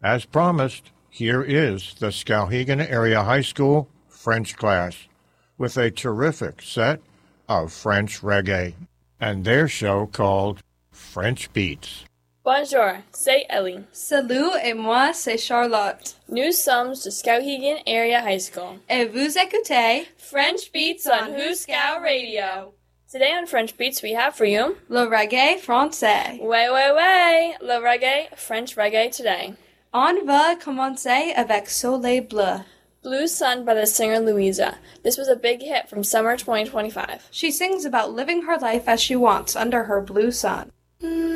As promised, here is the Skowhegan Area High School French class with a terrific set of French reggae and their show called French Beats. Bonjour, c'est Ellie. Salut et moi c'est Charlotte. Nous sommes de Skowhegan Area High School. Et vous écoutez French Beats on Hooskow Radio. Today on French Beats we have for you le reggae français. Ouais, le reggae, French reggae today. On va commencer avec Soleil Bleu. Blue Sun by the singer Louisa. This was a big hit from summer 2025. She sings about living her life as she wants under her blue sun.